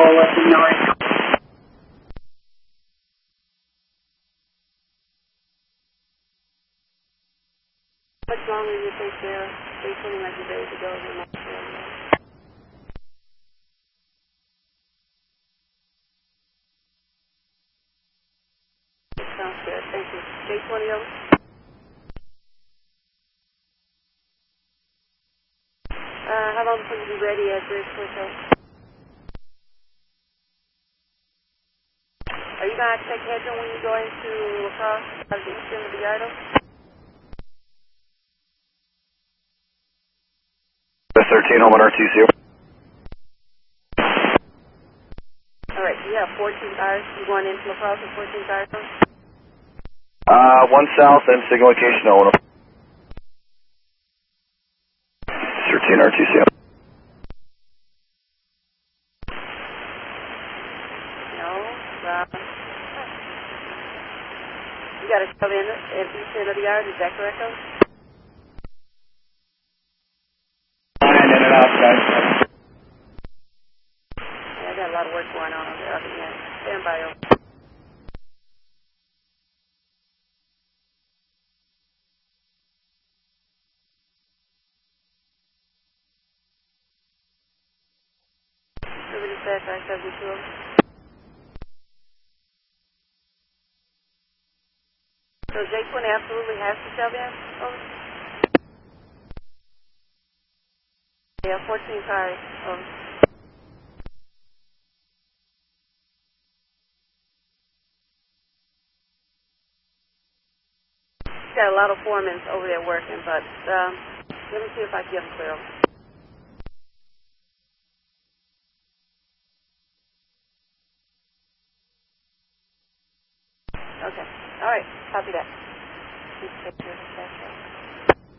let them know. How much longer do you think they pretty much be ready to go? Sounds good. Thank you. J20 over. How long before you be ready at Bridge Hotel? Are you going to check headroom when you go into lacrosse out of the east end of the Yardo? The 13 home on RTC. Alright, you have 14 cars. You going into lacrosse with 14 cars? One south and signal location, Illinois. 13 RTC. No. You got to shove in at east end of the yard. Is that correct, though? In and out, guys. Yeah, I got a lot of work going on over there. Other than that, stand by, over. Liberty Dispatch, I-72 over. So J20 absolutely has to shove in? Over. Yeah, 14 cars. Over. Got a lot of foremen over there working, but let me see if I can get them clear. Okay. All right. Copy that. Please take care of that.